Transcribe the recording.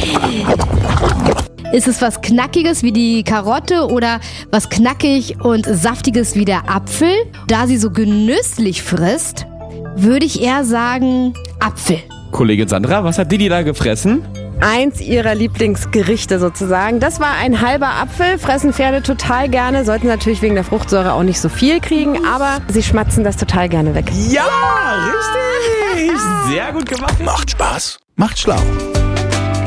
Ist es was Knackiges wie die Karotte oder was Knackig und Saftiges wie der Apfel? Da sie so genüsslich frisst, würde ich eher sagen Apfel. Kollegin Sandra, was hat Didi da gefressen? Eins ihrer Lieblingsgerichte sozusagen. Das war ein halber Apfel, fressen Pferde total gerne, sollten natürlich wegen der Fruchtsäure auch nicht so viel kriegen, aber sie schmatzen das total gerne weg. Ja, richtig! Sehr gut gemacht. Macht Spaß, macht schlau.